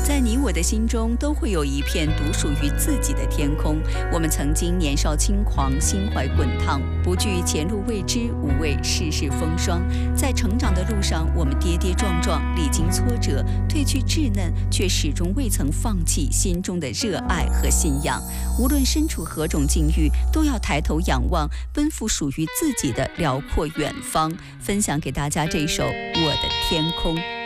在你我的心中都会有一片独属于自己的天空。我们曾经年少轻狂，心怀滚烫，不惧前路未知，无畏世事风霜。在成长的路上，我们跌跌撞撞，历经挫折，褪去稚嫩，却始终未曾放弃心中的热爱和信仰。无论身处何种境遇，都要抬头仰望，奔赴属于自己的辽阔远方。分享给大家这首《我的天空》。